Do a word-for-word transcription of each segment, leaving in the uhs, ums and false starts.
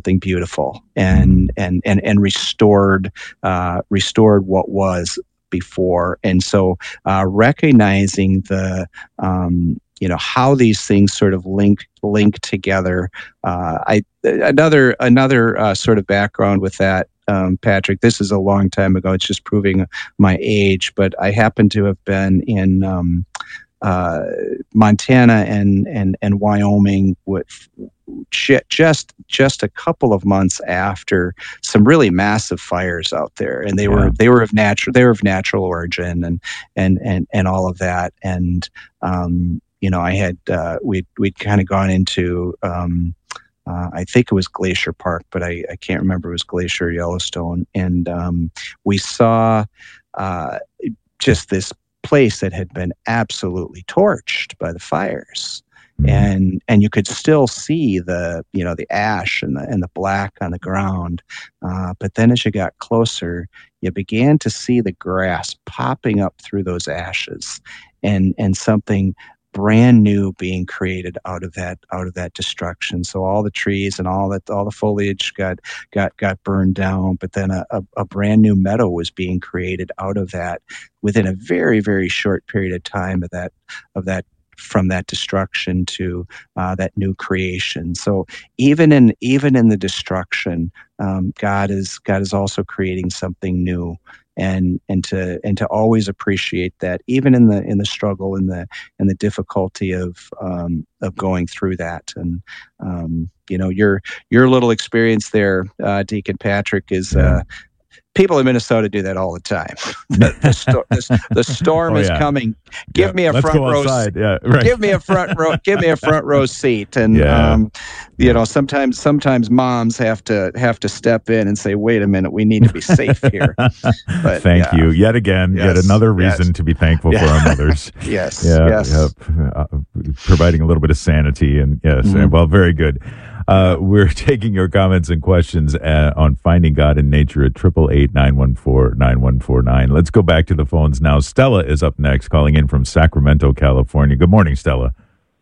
something beautiful and and and and restored uh, restored what was before. And so uh, recognizing the um, you know how these things sort of link link together. Uh, I another another uh, sort of background with that. Um, Patrick, this is a long time ago. It's just proving my age, but I happen to have been in um, uh, Montana and, and, and Wyoming with just just a couple of months after some really massive fires out there, and they yeah. were they were of natural they were of natural origin and and and and all of that. And um, you know, I had uh, we we'd kind of gone into. Um, Uh, I think it was Glacier Park, but I, I can't remember. It was Glacier Yellowstone. And um, we saw uh, just this place that had been absolutely torched by the fires. Mm-hmm. And and you could still see the, you know, the ash and the, and the black on the ground. Uh, but then as you got closer, you began to see the grass popping up through those ashes and, and something brand new being created out of that out of that destruction. So all the trees and all that all the foliage got got got burned down, but then a, a, a brand new meadow was being created out of that within a very very short period of time of that of that from that destruction to uh, that new creation. So even in even in the destruction, um, God is God is also creating something new. And and to and to always appreciate that, even in the in the struggle and the and the difficulty of um, of going through that. And um, you know, your your little experience there, uh, Deacon Patrick, is uh, people in Minnesota do that all the time. the, the, sto- the, the storm oh, is yeah. coming. Give yeah. me a Let's front go row. Outside. Yeah, right. Give me a front row. Give me a front row seat. And yeah. um, you know, sometimes sometimes moms have to have to step in and say, "Wait a minute, we need to be safe here." But, Thank yeah. you yet again. Yes. Yet another reason yes. to be thankful yeah. for our mothers. yes. Yeah. Yes. Yep. Uh, providing a little bit of sanity and yes. Mm-hmm. And, well, very good. Uh, we're taking your comments and questions uh, on Finding God in Nature at eight eight eight, nine one four, nine one four nine. Let's go back to the phones now. Stella is up next, calling in from Sacramento, California. Good morning, Stella.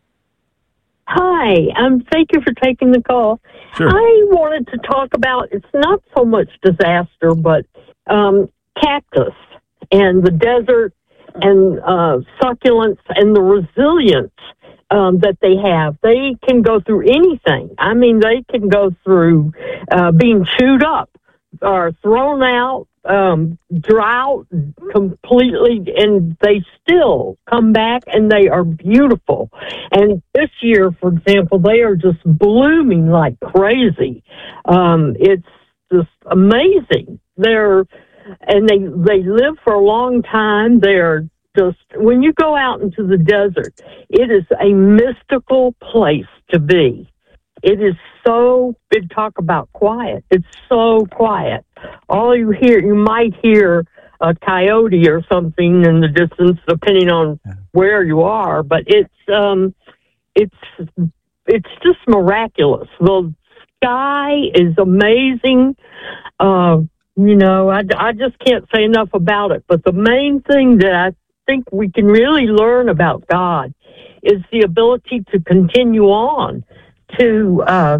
Hi, um, thank you for taking the call. Sure. I wanted to talk about, it's not so much disaster, but um, cactus and the desert and uh, succulents and the resilience Um, that they have. They can go through anything. I mean, they can go through uh, being chewed up or thrown out, um, drought completely, and they still come back and they are beautiful. And this year, for example, they are just blooming like crazy. Um, it's just amazing. They're, and they, they live for a long time. They're just, when you go out into the desert, it is a mystical place to be. It is so, big talk about quiet. It's so quiet. All you hear, you might hear a coyote or something in the distance, depending on where you are, but it's, um, it's, it's just miraculous. The sky is amazing. Uh, you know, I, I just can't say enough about it, but the main thing that I think we can really learn about God is the ability to continue on, to uh,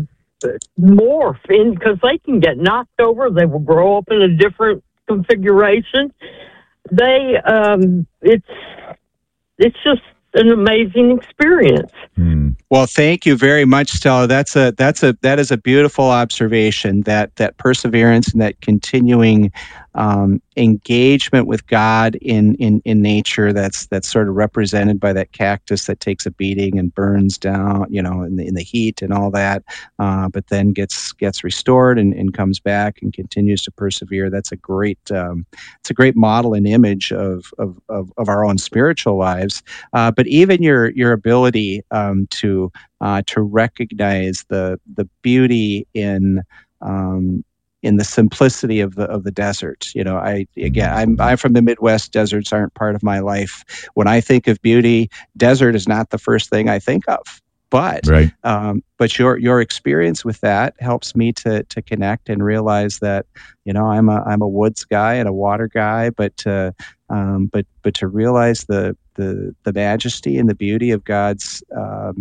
morph in, because they can get knocked over. They will grow up in a different configuration. They, um, it's, it's just an amazing experience. Hmm. Well, thank you very much, Stella. That's a that's a that is a beautiful observation. That that perseverance and that continuing um, engagement with God in, in in nature. That's that's sort of represented by that cactus that takes a beating and burns down, you know, in the in the heat and all that, uh, but then gets gets restored and, and comes back and continues to persevere. That's a great um, it's a great model and image of of of, of our own spiritual lives. Uh, but even your your ability um, to uh, to recognize the the beauty in um, in the simplicity of the of the desert. You know, I again, I'm I'm from the Midwest. Deserts aren't part of my life. When I think of beauty, desert is not the first thing I think of. But right. um, but your your experience with that helps me to to connect and realize that, you know, I'm a I'm a woods guy and a water guy, but to, um, but but to realize the the the majesty and the beauty of God's um,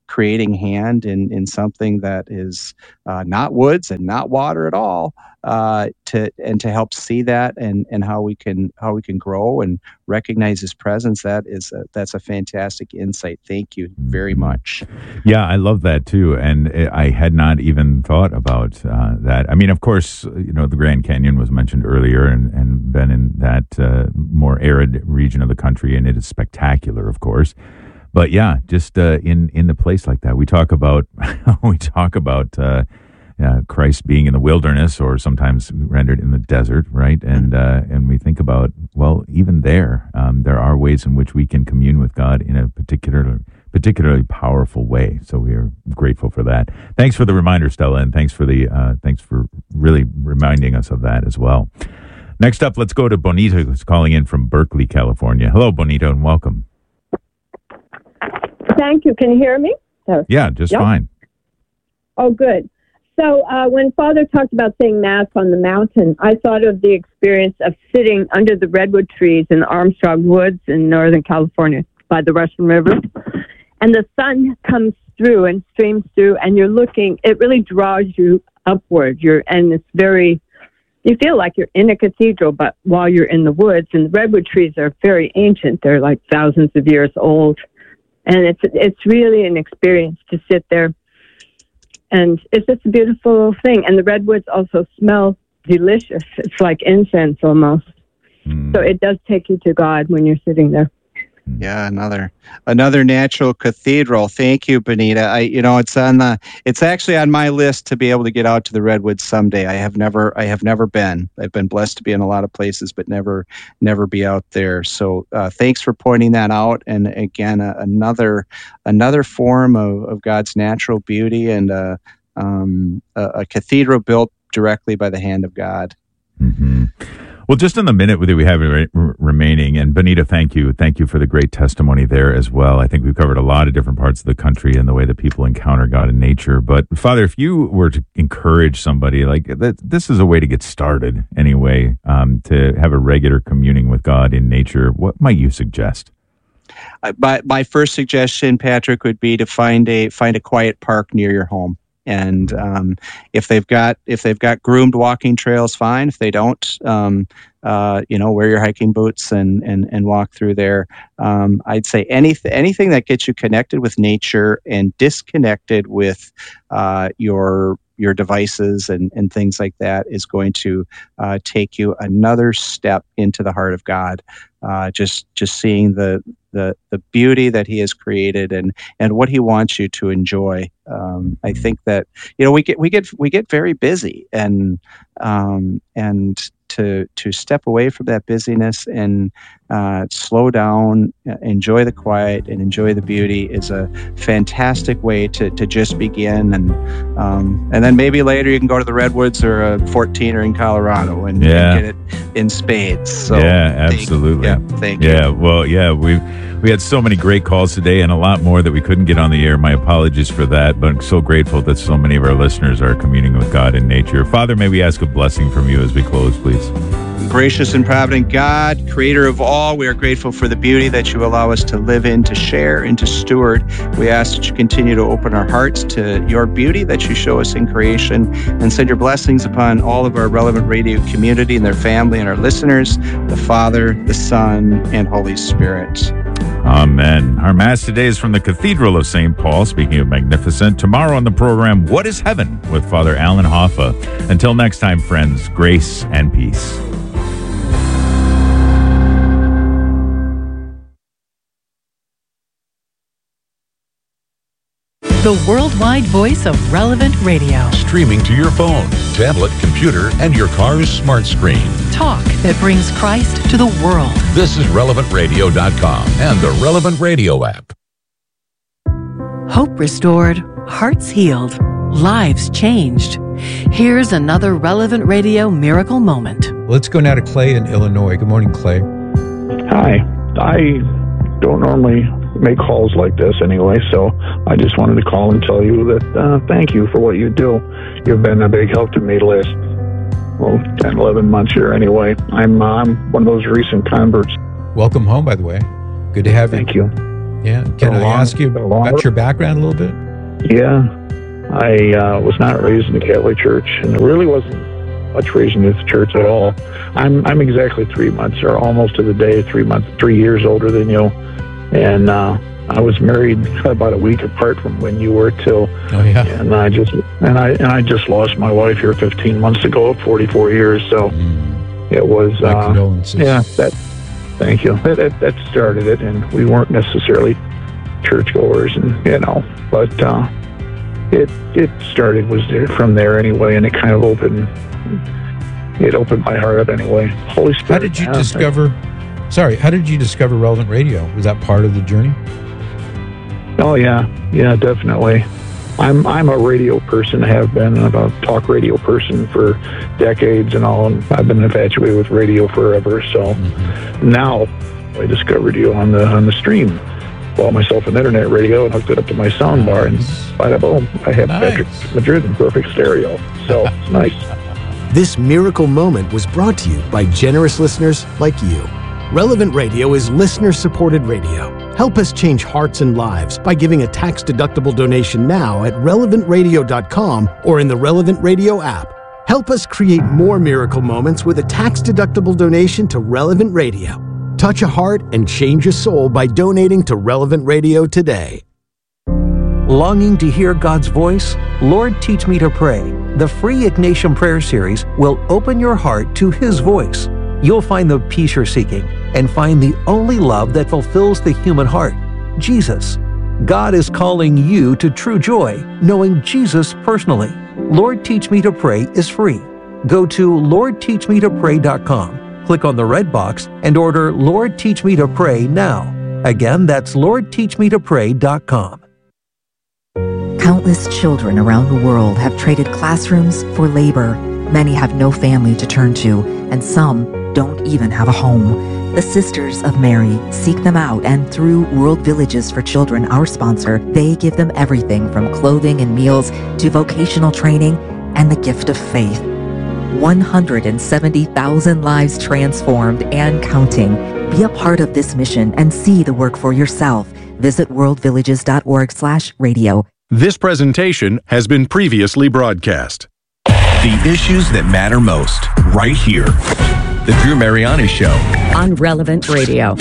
creating hand in, in something that is uh, not woods and not water at all, uh, to and to help see that and, and how we can how we can grow and recognize His presence. That is a, that's a fantastic insight. Thank you very much. Yeah, I love that too, and I had not even thought about uh, that. I mean, of course, you know, the Grand Canyon was mentioned earlier, and and been in that uh, more arid region of the country, and it is spectacular, of course. But yeah, just uh, in in a place like that, we talk about we talk about uh, uh, Christ being in the wilderness, or sometimes rendered in the desert, right? And uh, and we think about, well, even there, um, there are ways in which we can commune with God in a particular particularly powerful way. So we are grateful for that. Thanks for the reminder, Stella, and thanks for the uh, thanks for really reminding us of that as well. Next up, let's go to Bonita, who's calling in from Berkeley, California. Hello, Bonita, and welcome. Thank you. Can you hear me? Oh. Yeah, just yep. fine. Oh, good. So uh, when Father talked about saying Mass on the mountain, I thought of the experience of sitting under the redwood trees in the Armstrong Woods in Northern California by the Russian River. And the sun comes through and streams through, and you're looking, it really draws you upward. You're, and it's very, you feel like you're in a cathedral, but while you're in the woods. And the redwood trees are very ancient. They're like thousands of years old. And it's it's really an experience to sit there. And it's just a beautiful thing. And the redwoods also smell delicious. It's like incense almost. Mm. So it does take you to God when you're sitting there. Yeah, another another natural cathedral. Thank you, Bonita. I, you know, it's on the. It's actually on my list to be able to get out to the redwoods someday. I have never, I have never been. I've been blessed to be in a lot of places, but never, never be out there. So, uh, thanks for pointing that out. And again, uh, another, another form of, of God's natural beauty, and uh, um, a, a cathedral built directly by the hand of God. Mm-hmm. Well, just in the minute that we have re- remaining, and Bonita, thank you. Thank you for the great testimony there as well. I think we've covered a lot of different parts of the country and the way that people encounter God in nature. But Father, if you were to encourage somebody, like that, this is a way to get started anyway, um, to have a regular communing with God in nature, what might you suggest? Uh, my, my first suggestion, Patrick, would be to find a find a quiet park near your home. And um, if they've got if they've got groomed walking trails, fine. If they don't, um, uh, you know, wear your hiking boots and and, and walk through there. Um, I'd say anything anything that gets you connected with nature and disconnected with uh, your your devices and, and things like that is going to uh, take you another step into the heart of God. Uh, just just seeing the the the beauty that He has created and and what He wants you to enjoy. Um, I think that you know we get we get we get very busy, and um, and to to step away from that busyness and uh, slow down, enjoy the quiet, and enjoy the beauty is a fantastic way to to just begin. And um, and then maybe later you can go to the redwoods or a fourteener in Colorado and, yeah. and get it in spades. So yeah, absolutely. Thank, yeah, thank you. Yeah, well, yeah, we we had so many great calls today and a lot more that we couldn't get on the air. My apologies for that, but I'm so grateful that so many of our listeners are communing with God in nature. Father, may we ask a blessing from you as we close, please? Gracious and provident God, creator of all, we are grateful for the beauty that you allow us to live in, to share, and to steward. We ask that you continue to open our hearts to your beauty that you show us in creation, and send your blessings upon all of our Relevant Radio community and their family and our listeners, the Father, the Son, and Holy Spirit. Amen. Our Mass today is from the Cathedral of Saint Paul. Speaking of magnificent, tomorrow on the program, What is Heaven? With Father Alan Hoffa. Until next time, friends, grace and peace. The worldwide voice of Relevant Radio. Streaming to your phone, tablet, computer, and your car's smart screen. Talk that brings Christ to the world. This is relevant radio dot com and the Relevant Radio app. Hope restored, hearts healed, lives changed. Here's another Relevant Radio miracle moment. Let's go now to Clay in Illinois. Good morning, Clay. Hi. I don't normally make calls like this anyway, so I just wanted to call and tell you that uh, thank you for what you do. You've been a big help to me the last, well, ten, eleven months here anyway. I'm, uh, I'm one of those recent converts. Welcome home, by the way. Good to have you. Thank you. Yeah. Can I long, ask you about your background a little bit? Yeah. I uh, was not raised in the Catholic Church, and it really wasn't much raised in the church at all. I'm I'm exactly three months, or almost to the day, three months, three years older than you, and uh, I was married about a week apart from when you were too. Oh yeah. And I just and I and I just lost my wife here fifteen months ago at forty-four years. So Mm. it was. My Uh, condolences. yeah. That. Thank you. That, that that started it, and we weren't necessarily churchgoers, and you know, but uh, it it started was there from there anyway, and it kind of opened. It opened my heart up anyway. Holy Spirit. How did you yeah, discover? Sorry, how did you discover Relevant Radio? Was that part of the journey? Oh yeah, yeah, definitely. I'm I'm a radio person, have been, and I'm a talk radio person for decades and all. And I've been infatuated with radio forever. So Mm-hmm. now I discovered you on the on the stream. Bought myself an internet radio and hooked it up to my sound bar, and bada boom, I have Nice. Patrick Madrid in perfect stereo. So it's nice. This miracle moment was brought to you by generous listeners like you. Relevant Radio is listener-supported radio. Help us change hearts and lives by giving a tax-deductible donation now at relevant radio dot com or in the Relevant Radio app. Help us create more miracle moments with a tax-deductible donation to Relevant Radio. Touch a heart and change a soul by donating to Relevant Radio today. Longing to hear God's voice? Lord, Teach Me to Pray. The free Ignatian Prayer Series will open your heart to His voice. You'll find the peace you're seeking and find the only love that fulfills the human heart, Jesus. God is calling you to true joy, knowing Jesus personally. Lord, Teach Me to Pray is free. Go to lord teach me to pray dot com, click on the red box, and order Lord, Teach Me to Pray now. Again, that's lord teach me to pray dot com. Countless children around the world have traded classrooms for labor. Many have no family to turn to, and some don't even have a home. The Sisters of Mary seek them out, and through World Villages for Children, our sponsor, they give them everything from clothing and meals to vocational training and the gift of faith. one hundred seventy thousand lives transformed and counting. Be a part of this mission and see the work for yourself. Visit world villages dot org slash radio. This presentation has been previously broadcast. The issues that matter most, right here. The Drew Mariani Show on Relevant Radio.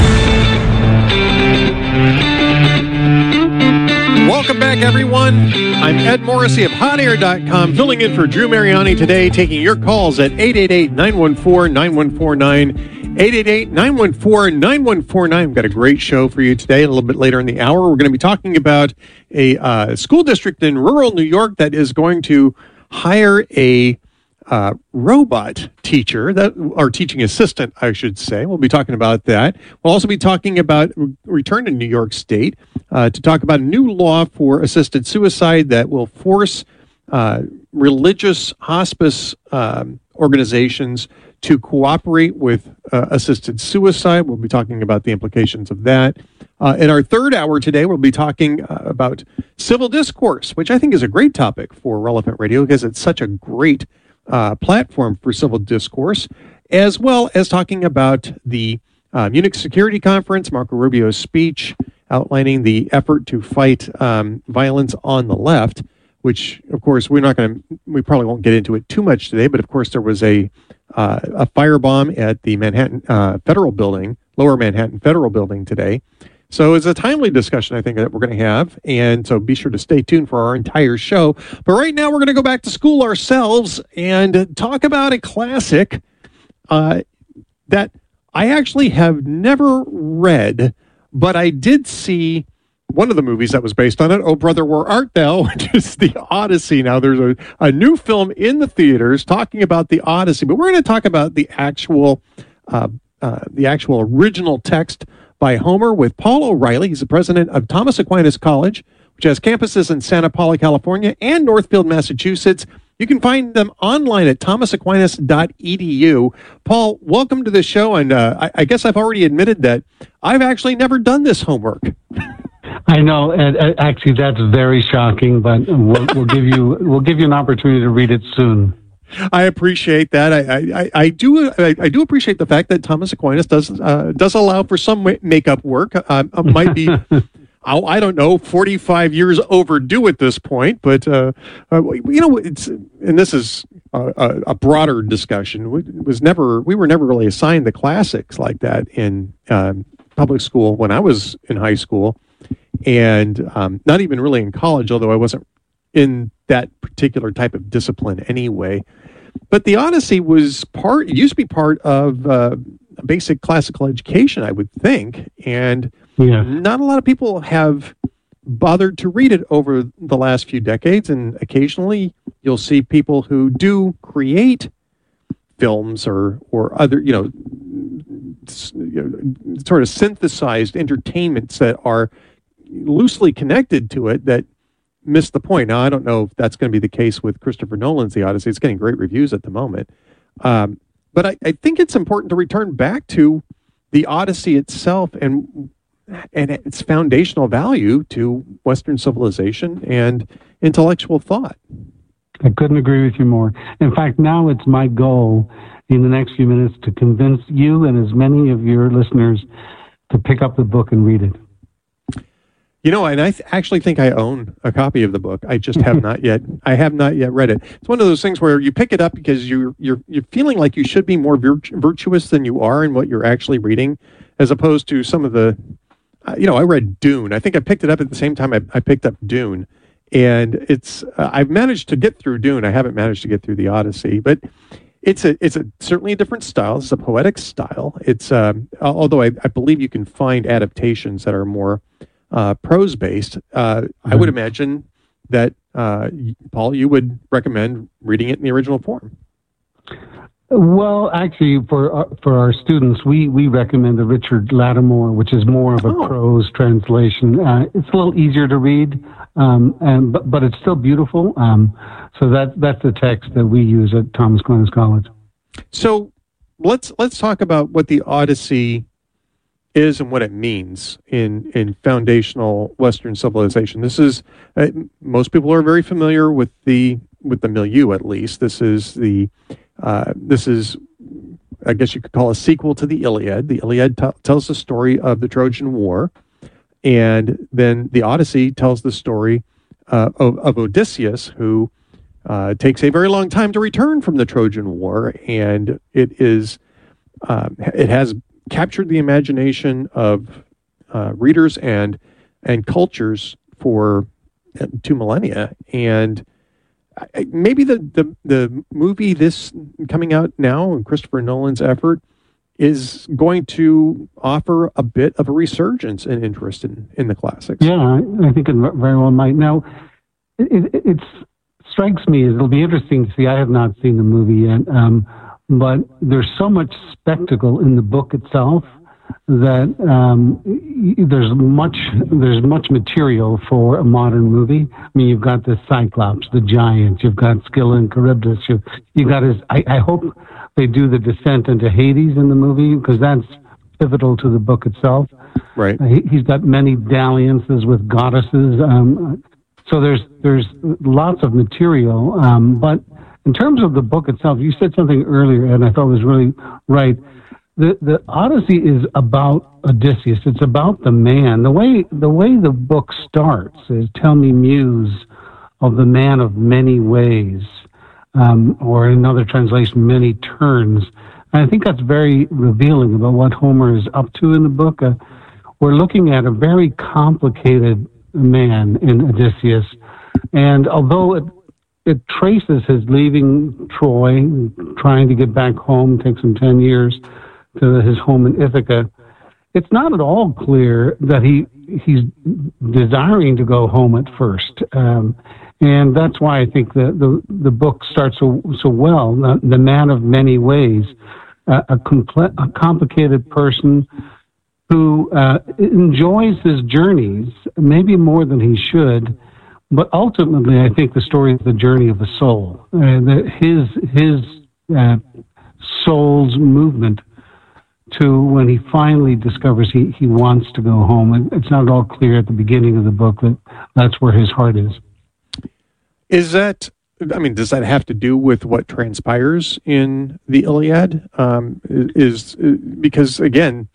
Welcome back, everyone. I'm Ed Morrissey of hot air dot com, filling in for Drew Mariani today, taking your calls at eight eight eight, nine one four, nine one four nine, eight eight eight, nine one four, nine one four nine. We've got a great show for you today. A little bit later in the hour, we're going to be talking about a uh, school district in rural New York that is going to hire a Uh, robot teacher, that or teaching assistant, I should say. We'll be talking about that. We'll also be talking about return to New York State uh, to talk about a new law for assisted suicide that will force uh, religious hospice um, organizations to cooperate with uh, assisted suicide. We'll be talking about the implications of that. Uh, in our third hour today, we'll be talking uh, about civil discourse, which I think is a great topic for Relevant Radio because it's such a great Uh, platform for civil discourse, as well as talking about the uh, Munich Security Conference, Marco Rubio's speech outlining the effort to fight um, violence on the left, which, of course, we're not going to, we probably won't get into it too much today, but of course there was a uh, a firebomb at the Manhattan uh, Federal Building, Lower Manhattan Federal Building today. So it's a timely discussion, I think, that we're going to have. And so be sure to stay tuned for our entire show. But right now, we're going to go back to school ourselves and talk about a classic uh, that I actually have never read, but I did see one of the movies that was based on it, Oh Brother, Where Art Thou?, which is the Odyssey. Now, there's a, a new film in the theaters talking about the Odyssey, but we're going to talk about the actual, uh, uh, the actual original text by Homer with Paul O'Reilly. He's the president of Thomas Aquinas College, which has campuses in Santa Paula, California, and Northfield, Massachusetts. You can find them online at thomas aquinas dot e d u. Paul, welcome to the show, and uh, I, I guess I've already admitted that I've actually never done this homework. I know, and uh, actually that's very shocking, but we'll, we'll give you we'll give you an opportunity to read it soon. I appreciate that. I I, I do I, I do appreciate the fact that Thomas Aquinas does uh, does allow for some makeup work. Uh, might be oh, I don't know, forty-five years overdue at this point. But, uh, uh, you know, it's, and this is a, a, a broader discussion. It was never, we were never really assigned the classics like that in um, public school when I was in high school, and um, not even really in college, although I wasn't in that particular type of discipline anyway. But the Odyssey was part, it used to be part of uh, basic classical education, I would think. And yeah. not a lot of people have bothered to read it over the last few decades. And occasionally you'll see people who do create films or, or other, you know, sort of synthesized entertainments that are loosely connected to it that miss the point. Now, I don't know if that's going to be the case with Christopher Nolan's The Odyssey. It's getting great reviews at the moment. Um, but I, I think it's important to return back to the Odyssey itself and and its foundational value to Western civilization and intellectual thought. I couldn't agree with you more. In fact, now it's my goal in the next few minutes to convince you and as many of your listeners to pick up the book and read it. You know, and I th- actually think I own a copy of the book. I just have not yet. I have not yet read it. It's one of those things where you pick it up because you're you're you're feeling like you should be more virtu- virtuous than you are in what you're actually reading, as opposed to some of the. Uh, you know, I read Dune. I think I picked it up at the same time I, I picked up Dune, and it's. Uh, I've managed to get through Dune. I haven't managed to get through the Odyssey, but it's a it's a certainly a different style. It's a poetic style. It's um, although I, I believe you can find adaptations that are more. Uh, prose-based, uh, mm-hmm. I would imagine that, uh, Paul, you would recommend reading it in the original form. Well, actually, for our, for our students, we, we recommend the Richard Lattimore, which is more of a oh. prose translation. Uh, it's a little easier to read, um, and but, but it's still beautiful. Um, so that that's the text that we use at Thomas Aquinas College. So let's let's talk about what the Odyssey is and what it means in in foundational Western civilization. This is uh, most people are very familiar with the with the milieu. At least this is the uh, this is I guess you could call a sequel to the Iliad. The Iliad t- tells the story of the Trojan War, and then the Odyssey tells the story uh, of, of Odysseus, who uh, takes a very long time to return from the Trojan War, and it is uh, it has captured the imagination of uh, readers and and cultures for uh, two millennia. And I, maybe the, the the movie this coming out now, and Christopher Nolan's effort, is going to offer a bit of a resurgence and interest in, in the classics. Yeah, I, I think it very well might. Now, it, it, it strikes me as it'll be interesting to see. I have not seen the movie yet. Um, But there's so much spectacle in the book itself that um, there's much there's much material for a modern movie. I mean, you've got the Cyclops, the giant, you've got Scylla and Charybdis. You you got his. I, I hope they do the descent into Hades in the movie because that's pivotal to the book itself. Right. Uh, he, he's got many dalliances with goddesses. Um, so there's there's lots of material, um, but. In terms of the book itself, you said something earlier, and I thought was really right. The the Odyssey is about Odysseus. It's about the man. The way the way the book starts is "Tell me, Muse, of the man of many ways," um, or in another translation, "many turns." And I think that's very revealing about what Homer is up to in the book. Uh, we're looking at a very complicated man in Odysseus, and although it It traces his leaving Troy, trying to get back home, takes him ten years to his home in Ithaca. It's not at all clear that he he's desiring to go home at first. Um, and that's why I think the, the, the book starts so, so well. The, the man of many ways, uh, a, compl- a complicated person who uh, enjoys his journeys, maybe more than he should. But ultimately, I think the story is the journey of the soul. Uh, the, his his uh, soul's movement to when he finally discovers he, he wants to go home. And it's not at all clear at the beginning of the book that that's where his heart is. Is that, I mean, does that have to do with what transpires in the Iliad? Um, is, is because, again,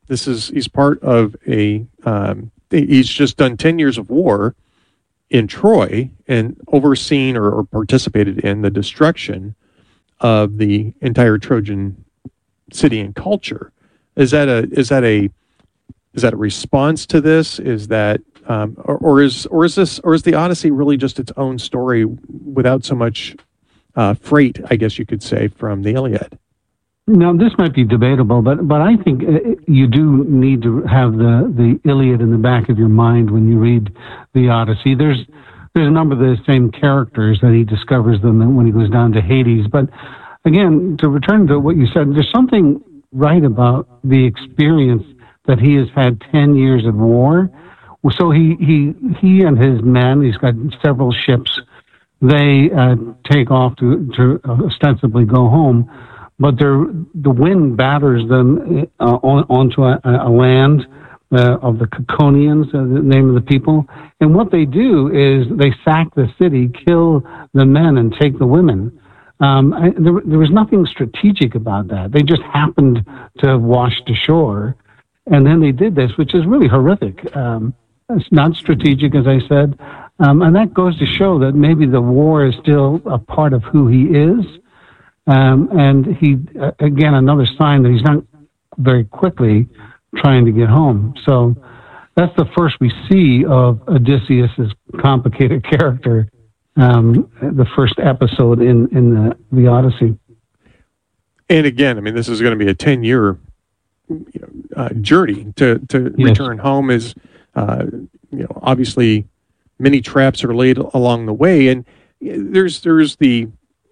This is he's part of a. Um, he's just done ten years of war in Troy and overseen or, or participated in the destruction of the entire Trojan city and culture. Is that a is that a is that a response to this? Is that um, or, or is or is this or is the Odyssey really just its own story without so much uh, freight, I guess you could say, from the Iliad? Now, this might be debatable, but but I think you do need to have the, the Iliad in the back of your mind when you read the Odyssey. There's there's a number of the same characters that he discovers them when he goes down to Hades. But again, to return to what you said, there's something right about the experience that he has had ten years of war. So he he he and his men, he's got several ships. They uh, take off to to ostensibly go home. But the wind batters them uh, on, onto a, a land uh, of the Caconians, uh, the name of the people. And what they do is they sack the city, kill the men, and take the women. Um, I, there, there was nothing strategic about that. They just happened to have washed ashore. And then they did this, which is really horrific. Um, it's not strategic, as I said. Um, and that goes to show that maybe the war is still a part of who he is. Um, and he, uh, again, another sign that he's not very quickly trying to get home. So that's the first we see of Odysseus's complicated character, um, the first episode in, in the, the Odyssey. And again, I mean, this is going to be a ten-year you know, uh, journey to, to Yes. return home. Is uh, you know, obviously many traps are laid along the way. And there's there's the...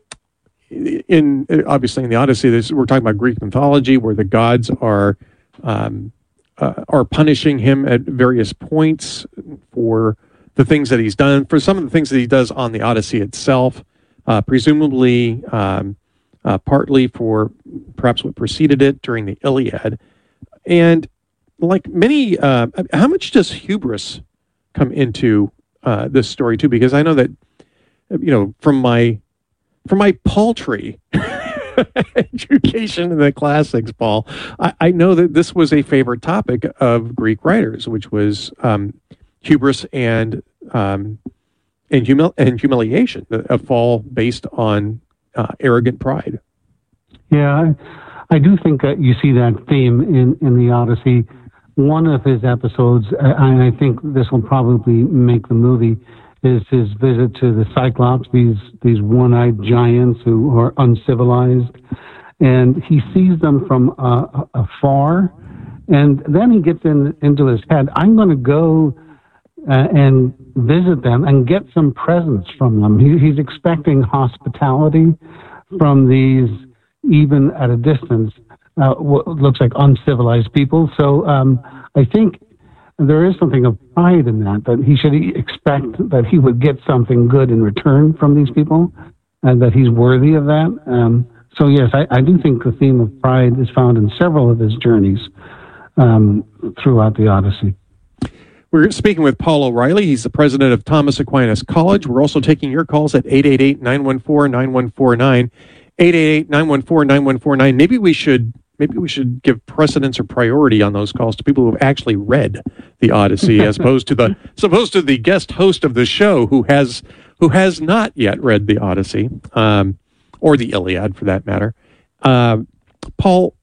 In obviously in the Odyssey, this, we're talking about Greek mythology, where the gods are um, uh, are punishing him at various points for the things that he's done. For some of the things that he does on the Odyssey itself, uh, presumably um, uh, partly for perhaps what preceded it during the Iliad, and like many, uh, how much does hubris come into uh, this story too? Because I know that you know from my For my paltry education in the classics, Paul, I, I know that this was a favorite topic of Greek writers, which was um, hubris and um, and, humil- and humiliation, a fall based on uh, arrogant pride. Yeah, I, I do think that you see that theme in, in the Odyssey. One of his episodes, and I think this will probably make the movie, is his visit to the Cyclops, these these one-eyed giants who are uncivilized. And he sees them from uh, afar, and then he gets in into his head, I'm going to go uh, and visit them and get some presents from them. He, he's expecting hospitality from these, even at a distance, uh, what looks like uncivilized people. So um, I think there is something of pride in that, that he should expect that he would get something good in return from these people, and that he's worthy of that. Um, so yes, I, I do think the theme of pride is found in several of his journeys um, throughout the Odyssey. We're speaking with Paul O'Reilly. He's the president of Thomas Aquinas College. We're also taking your calls at eight eight eight, nine one four, nine one four nine, eight eight eight, nine one four, nine one four nine. Maybe we should Maybe we should give precedence or priority on those calls to people who have actually read the Odyssey, as opposed to the supposed to the guest host of the show who has who has not yet read the Odyssey, um, or the Iliad for that matter. Uh, Paul,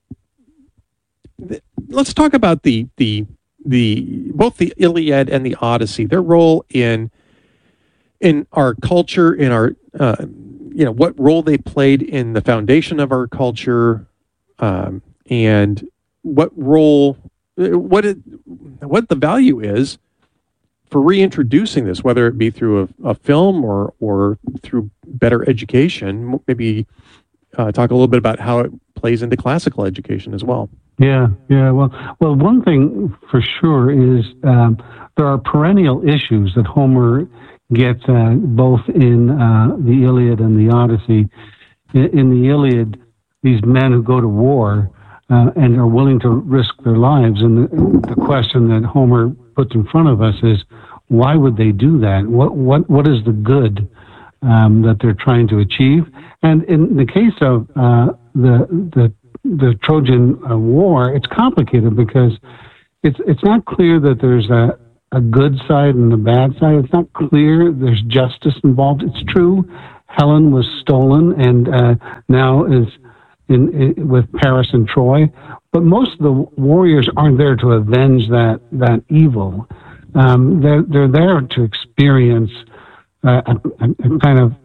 th- let's talk about the the the both the Iliad and the Odyssey, their role in in our culture, in our uh, you know what role they played in the foundation of our culture. Um, and what role, what it, what the value is for reintroducing this, whether it be through a, a film or or through better education. Maybe uh, talk a little bit about how it plays into classical education as well. Yeah, yeah. Well, well, one thing for sure is um, there are perennial issues that Homer gets uh, both in uh, the Iliad and the Odyssey. In, in the Iliad, these men who go to war uh, and are willing to risk their lives. And the, the question that Homer puts in front of us is, why would they do that? What what what is the good um, that they're trying to achieve? And in the case of uh, the the the Trojan uh, War, it's complicated because it's it's not clear that there's a, a good side and a bad side. It's not clear there's justice involved. It's true, Helen was stolen and uh, now is in, in with Paris and Troy, but most of the warriors aren't there to avenge that that evil. Um, they're they're there to experience uh, a, a kind of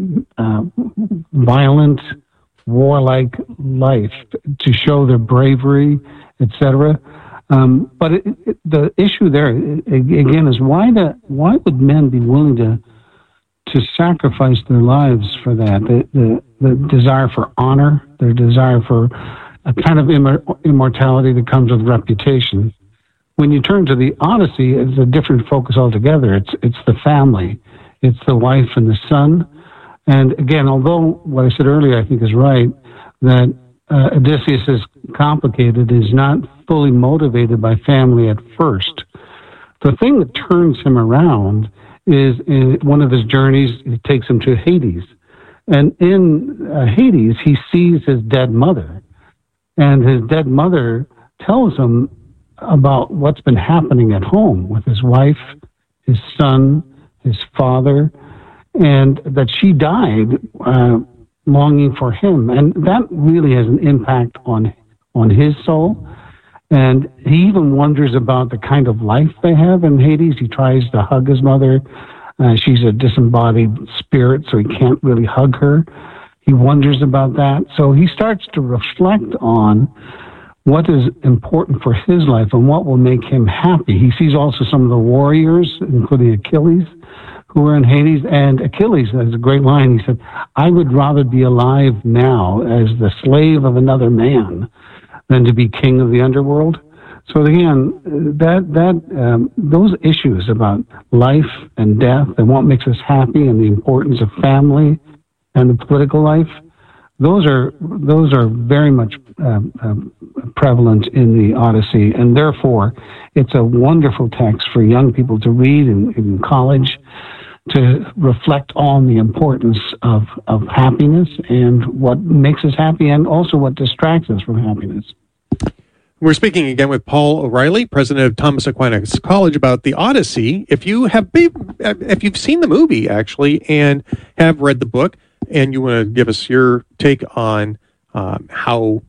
uh, violent, warlike life, to show their bravery, et cetera. Um, but it, it, the issue there again is why the why would men be willing to to sacrifice their lives for that? The the, the desire for honor, their desire for a kind of immor- immortality that comes with reputation. When you turn to the Odyssey, it's a different focus altogether. It's it's the family, it's the wife and the son. And again, although what I said earlier I think is right, that uh, Odysseus is complicated, is not fully motivated by family at first. The thing that turns him around is in one of his journeys, it takes him to Hades. And in uh, Hades, he sees his dead mother. And his dead mother tells him about what's been happening at home with his wife, his son, his father, and that she died uh, longing for him. And that really has an impact on on his soul. And he even wonders about the kind of life they have in Hades. He tries to hug his mother. Uh, she's a disembodied spirit, so he can't really hug her. He wonders about that. So he starts to reflect on what is important for his life and what will make him happy. He sees also some of the warriors, including Achilles, who are in Hades. And Achilles has a great line. He said, I would rather be alive now as the slave of another man than to be king of the underworld. So again, that that um, those issues about life and death and what makes us happy and the importance of family and the political life, those are those are very much um, um, prevalent in the Odyssey, and therefore it's a wonderful text for young people to read in, in college, to reflect on the importance of, of happiness and what makes us happy and also what distracts us from happiness. We're speaking again with Paul O'Reilly, president of Thomas Aquinas College, about the Odyssey. If you have, if you've seen the movie actually and have read the book, and you want to give us your take on um, how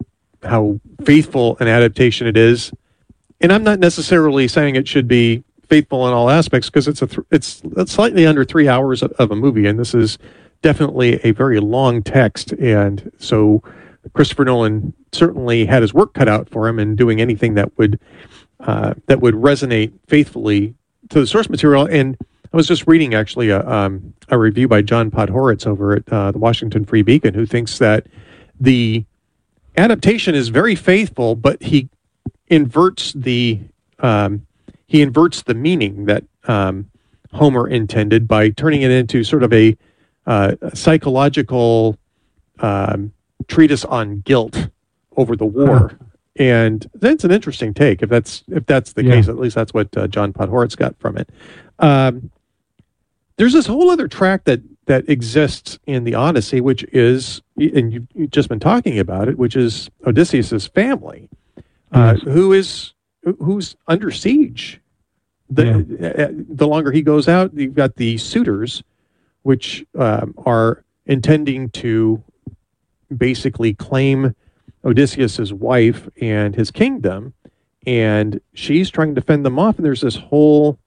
how faithful an adaptation it is, and I'm not necessarily saying it should be faithful in all aspects, because it's a th- it's, it's slightly under three hours of, of a movie, and this is definitely a very long text, and so Christopher Nolan certainly had his work cut out for him in doing anything that would uh, that would resonate faithfully to the source material. And I was just reading actually a, um, a review by John Podhoretz over at uh, the Washington Free Beacon, who thinks that the adaptation is very faithful, but he inverts the um, he inverts the meaning that um, Homer intended by turning it into sort of a, uh, a psychological um, treatise on guilt over the war. Huh. And that's an interesting take. If that's if that's the yeah. case, at least that's what uh, John Podhoretz got from it. Um, there's this whole other track that that exists in the Odyssey, which is, and you've, you've just been talking about it, which is Odysseus's family, uh, yes. who is who's under siege. The yeah. uh, the longer he goes out, you've got the suitors, which um, are intending to basically claim Odysseus's wife and his kingdom, and she's trying to fend them off. And there's this whole,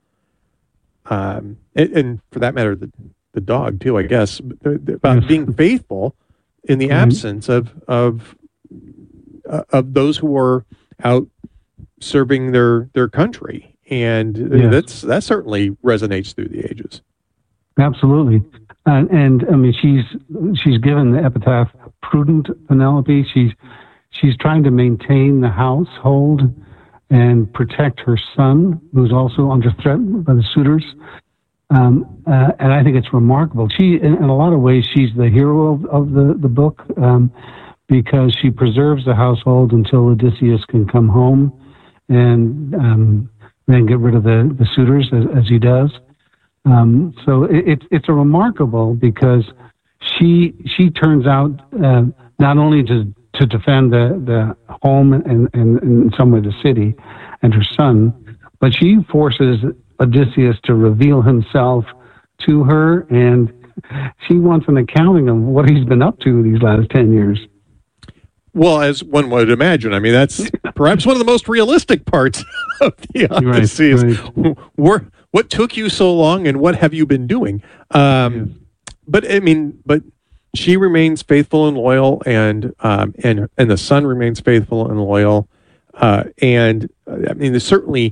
um, and, and for that matter, the the dog too, I guess, about being faithful in the mm-hmm. absence of of uh, of those who are out serving their their country, and yes. that's that certainly resonates through the ages. Absolutely. Uh, and I mean, she's she's given the epitaph prudent Penelope. She's she's trying to maintain the household and protect her son, who's also under threat by the suitors. Um, uh, and I think it's remarkable. She, in, in a lot of ways, she's the hero of, of the the book um, because she preserves the household until Odysseus can come home and um, then get rid of the, the suitors as, as he does. Um, so it, it's it's a remarkable because she she turns out uh, not only to to defend the, the home and, and, and in some way the city and her son. But she forces Odysseus to reveal himself to her, and she wants an accounting of what he's been up to these last ten years. Well, as one would imagine, I mean, that's perhaps one of the most realistic parts of the Odyssey. Right, right. Where, what took you so long, and what have you been doing? Um, yeah. But I mean, but she remains faithful and loyal, and um, and and the son remains faithful and loyal. Uh, and uh, I mean, there's certainly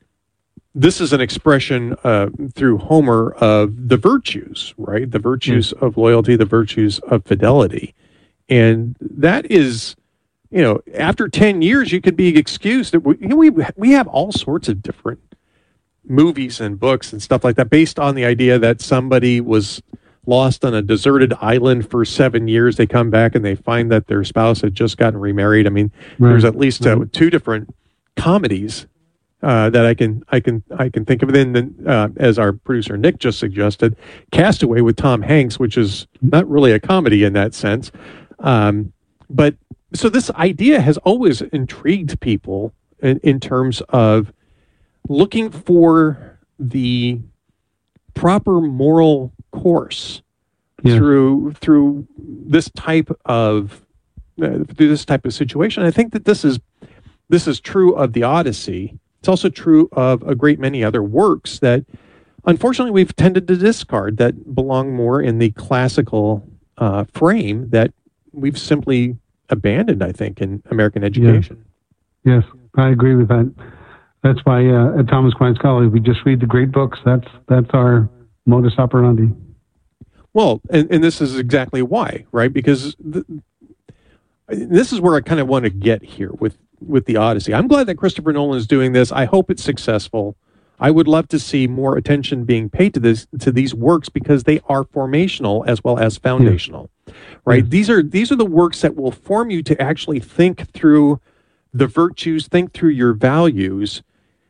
this is an expression uh, through Homer of the virtues, right? The virtues mm. of loyalty, the virtues of fidelity. And that is, you know, after ten years, you could be excused. We, you know, we, we have all sorts of different movies and books and stuff like that based on the idea that somebody was lost on a deserted island for seven years. They come back and they find that their spouse had just gotten remarried. I mean, right. there's at least uh, two different comedies uh, that I can I can I can think of. And then, uh, as our producer Nick just suggested, Castaway with Tom Hanks, which is not really a comedy in that sense. Um, but so this idea has always intrigued people in, in terms of looking for the proper moral course yeah. through through this type of uh, through this type of situation. I think that this is this is true of the Odyssey. It's also true of a great many other works that, unfortunately, we've tended to discard that belong more in the classical uh, frame that we've simply abandoned, I think, in American education. Yeah. Yes, I agree with that. That's why uh, at Thomas Aquinas College we just read the great books. That's that's our modus operandi. Well, and, and this is exactly why, right? Because th- this is where I kind of want to get here with, with the Odyssey. I'm glad that Christopher Nolan is doing this. I hope it's successful. I would love to see more attention being paid to this to these works because they are formational as well as foundational, yeah. right? Yeah. These are these are the works that will form you to actually think through the virtues, think through your values,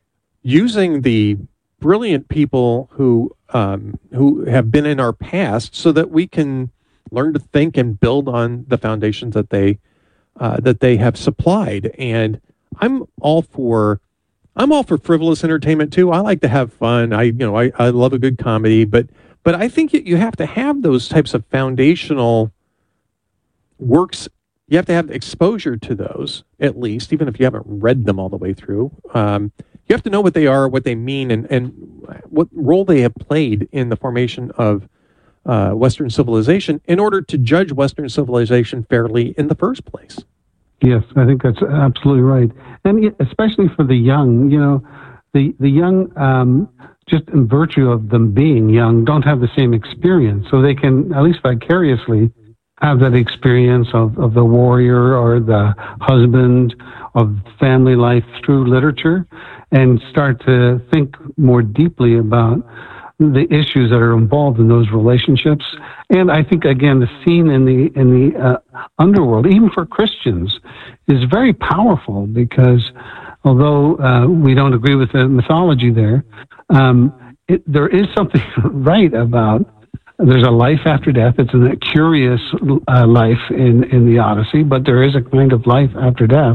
using the brilliant people who um, who have been in our past, so that we can learn to think and build on the foundations that they uh, that they have supplied. And I'm all for. I'm all for frivolous entertainment too. I like to have fun. I, you know, I, I love a good comedy, but, but I think you have to have those types of foundational works. You have to have exposure to those, at least, even if you haven't read them all the way through. Um, you have to know what they are, what they mean, and, and what role they have played in the formation of uh, Western civilization in order to judge Western civilization fairly in the first place. Yes, I think that's absolutely right. And especially for the young, you know, the, the young, um, just in virtue of them being young, don't have the same experience. So they can, at least vicariously, have that experience of, of the warrior or the husband, of family life through literature, and start to think more deeply about the issues that are involved in those relationships. And I think, again, the scene in the in the uh, underworld, even for Christians, is very powerful because although uh, we don't agree with the mythology there, um, it, there is something right about there's a life after death. It's a curious uh, life in, in the Odyssey, but there is a kind of life after death.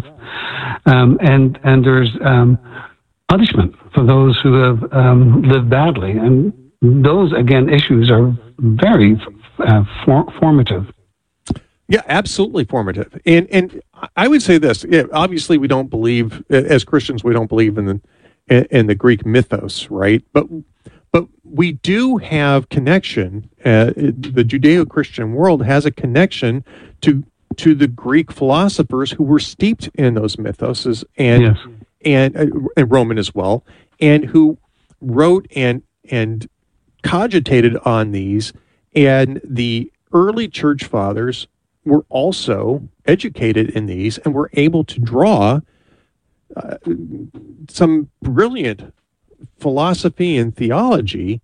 Um, and, and there's um, punishment for those who have um, lived badly. And those, again, issues are very uh, for- formative. Yeah, absolutely formative. And and I would say this, yeah, obviously we don't believe, as Christians, we don't believe in the, in the Greek mythos, right? But but we do have connection. Uh, the Judeo-Christian world has a connection to to the Greek philosophers who were steeped in those mythoses, and yes. and, uh, and Roman as well, and who wrote and and cogitated on these. And the early church fathers were also educated in these and were able to draw uh, some brilliant philosophy and theology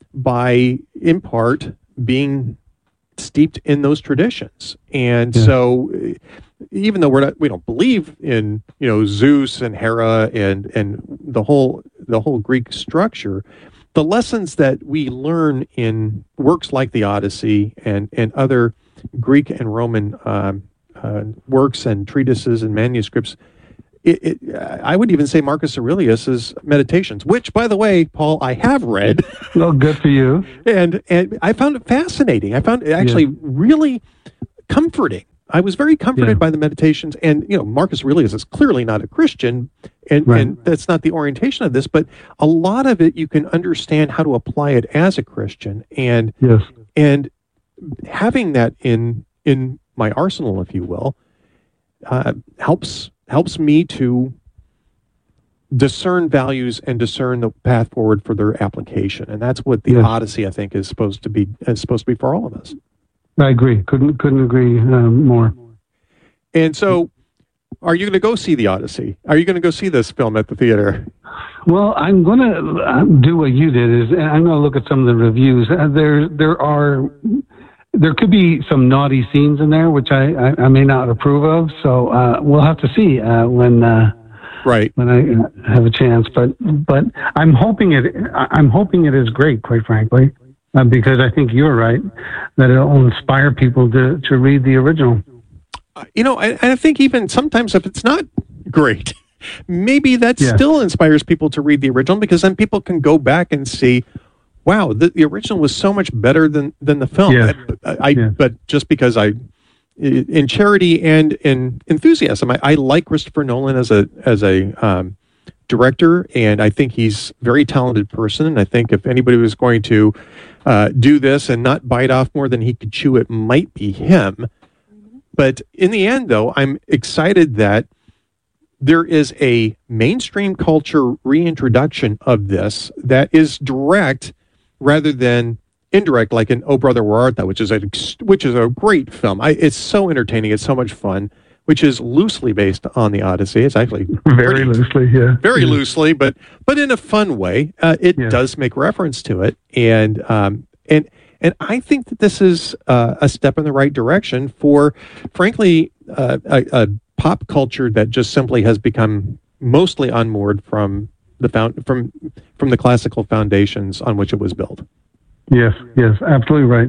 by, in part, being steeped in those traditions. And yeah. so even though we're not, we don't believe in, you know, Zeus and Hera and, and the whole, the whole Greek structure, the lessons that we learn in works like the Odyssey and, and other Greek and Roman um, uh, works and treatises and manuscripts. It, it, I would even say Marcus Aurelius's Meditations, which, by the way, Paul, I have read. Well, good for you. and and I found it fascinating. I found it actually yeah. really comforting. I was very comforted yeah. by the Meditations, and you know, Marcus Aurelius is clearly not a Christian, and, right. and that's not the orientation of this. But a lot of it, you can understand how to apply it as a Christian, and yes. and having that in in my arsenal, if you will, uh, helps. helps me to discern values and discern the path forward for their application. And that's what the yes. Odyssey, I think, is supposed to be is supposed to be for all of us. I agree. Couldn't couldn't agree um, more. And so, are you going to go see the Odyssey? Are you going to go see this film at the theater? Well, I'm going to do what you did. Is I'm going to look at some of the reviews. Uh, there there are... There could be some naughty scenes in there, which I, I, I may not approve of. So uh, we'll have to see uh, when uh, right when I have a chance. But but I'm hoping it. I'm hoping it is great, quite frankly, uh, because I think you're right that it'll inspire people to to read the original. Uh, you know, I, I think even sometimes if it's not great, maybe that yeah. still inspires people to read the original, because then people can go back and see, wow, the, the original was so much better than, than the film. Yeah. I, I yeah. But just because I, in charity and in enthusiasm, I, I like Christopher Nolan as a as a um, director, and I think he's a very talented person. And I think if anybody was going to uh, do this and not bite off more than he could chew, it might be him. But in the end, though, I'm excited that there is a mainstream culture reintroduction of this that is direct rather than indirect, like in Oh Brother, Where Art Thou, which is a which is a great film. I, it's so entertaining. It's so much fun. Which is loosely based on the Odyssey. It's actually very pretty, loosely, yeah, very yeah. loosely, but but in a fun way. Uh, it yeah. does make reference to it, and um and and I think that this is uh, a step in the right direction for, frankly, uh, a, a pop culture that just simply has become mostly unmoored from the found from from the classical foundations on which it was built. Yes, yes, absolutely right.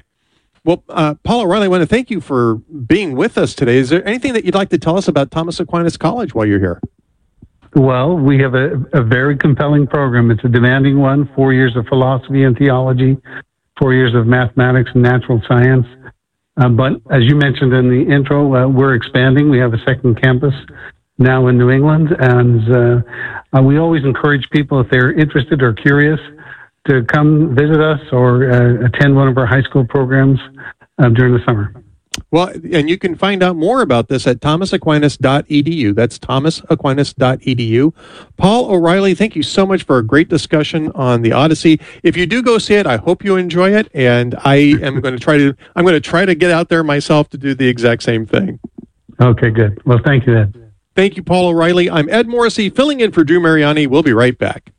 Well, uh, Paul O'Reilly, I want to thank you for being with us today. Is there anything that you'd like to tell us about Thomas Aquinas College while you're here? Well, we have a, a very compelling program. It's a demanding one, four years of philosophy and theology, four years of mathematics and natural science. Uh, but as you mentioned in the intro, uh, we're expanding. We have a second campus now in New England, and uh, uh, we always encourage people, if they're interested or curious, to come visit us or uh, attend one of our high school programs uh, during the summer. Well, and you can find out more about this at thomas aquinas dot e d u. That's thomas aquinas dot e d u. Paul O'Reilly, thank you so much for a great discussion on the Odyssey. If you do go see it, I hope you enjoy it, and I am going to try to I'm going to try to get out there myself to do the exact same thing. Okay, good. Well, thank you, Ed. Thank you, Paul O'Reilly. I'm Ed Morrissey, filling in for Drew Mariani. We'll be right back.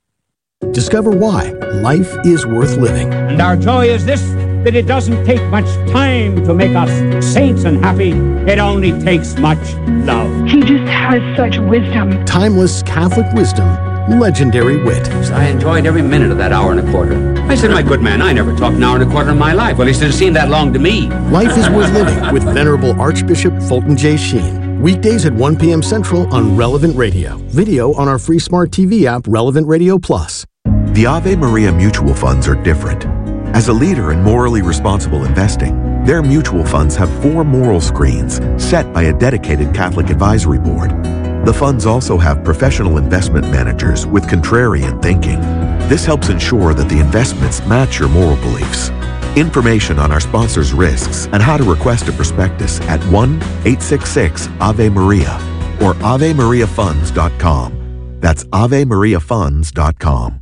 Discover why life is worth living. And our joy is this, that it doesn't take much time to make us saints and happy. It only takes much love. He just has such wisdom. Timeless Catholic wisdom, legendary wit. I enjoyed every minute of that hour and a quarter. I said, my good man, I never talked an hour and a quarter in my life. Well, he said, it seemed that long to me. Life is worth living with Venerable Archbishop Fulton J. Sheen. Weekdays at one p.m. Central on Relevant Radio. Video on our free smart T V app, Relevant Radio Plus. The Ave Maria mutual funds are different. As a leader in morally responsible investing, their mutual funds have four moral screens set by a dedicated Catholic advisory board. The funds also have professional investment managers with contrarian thinking. This helps ensure that the investments match your moral beliefs. Information on our sponsors' risks and how to request a prospectus at one eight six six Ave Maria or ave maria funds dot com. That's ave maria funds dot com.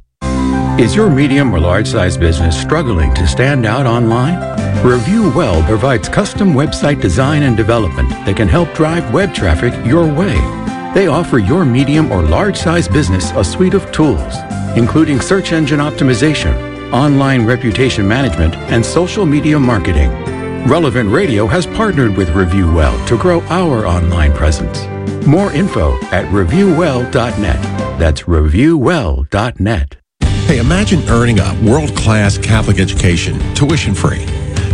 Is your medium or large size business struggling to stand out online? Review Well provides custom website design and development that can help drive web traffic your way. They offer your medium or large size business a suite of tools, including search engine optimization, online reputation management, and social media marketing. Relevant Radio has partnered with Review Well to grow our online presence. More info at review well dot net. That's review well dot net. Hey, imagine earning a world-class Catholic education, tuition-free.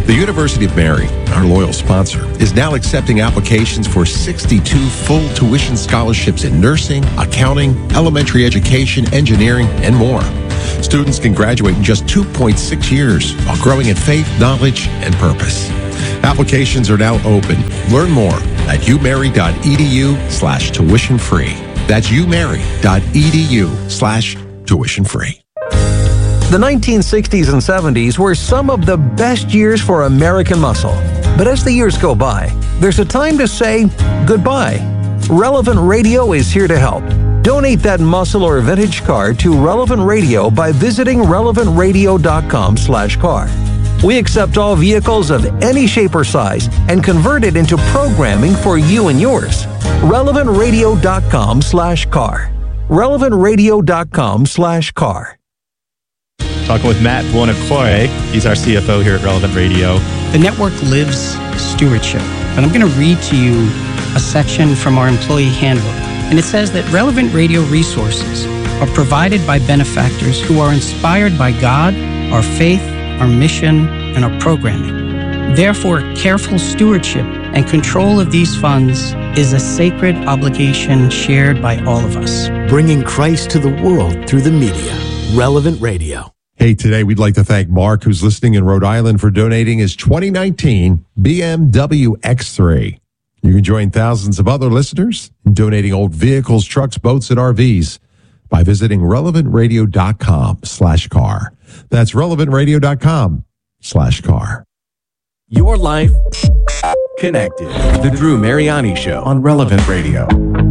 The University of Mary, our loyal sponsor, is now accepting applications for sixty-two full tuition scholarships in nursing, accounting, elementary education, engineering, and more. Students can graduate in just two point six years while growing in faith, knowledge, and purpose. Applications are now open. Learn more at umary.edu slash tuition free. That's umary.edu slash tuition free. The nineteen sixties and seventies were some of the best years for American muscle. But as the years go by, there's a time to say goodbye. Relevant Radio is here to help. Donate that muscle or vintage car to Relevant Radio by visiting relevant radio dot com slash car. We accept all vehicles of any shape or size and convert it into programming for you and yours. relevant radio dot com slash car. relevant radio dot com slash car. Talking with Matt Buonocore. He's our C F O here at Relevant Radio. The network lives stewardship. And I'm going to read to you a section from our employee handbook. And it says that Relevant Radio resources are provided by benefactors who are inspired by God, our faith, our mission, and our programming. Therefore, careful stewardship and control of these funds is a sacred obligation shared by all of us. Bringing Christ to the world through the media. Relevant Radio. Hey, today we'd like to thank Mark, who's listening in Rhode Island, for donating his twenty nineteen B M W X three. You can join thousands of other listeners in donating old vehicles, trucks, boats, and R Vs by visiting relevant radio dot com slash car. That's relevant radio dot com slash car. Your life connected. The Drew Mariani Show on Relevant Radio.